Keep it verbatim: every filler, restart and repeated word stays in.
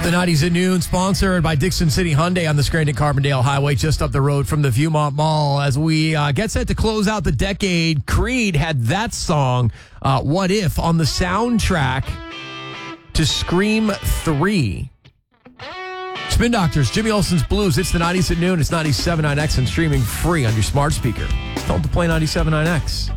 The nineties at noon, sponsored by Dixon City Hyundai on the Scranton-Carbondale Highway, just up the road from the Viewmont Mall. As we uh, get set to close out the decade, Creed had that song, uh, What If, on the soundtrack to Scream three. Spin Doctors, Jimmy Olsen's Blues. It's the nineties at noon. It's ninety-seven point nine X and streaming free on your smart speaker. Tell them to play ninety-seven point nine X.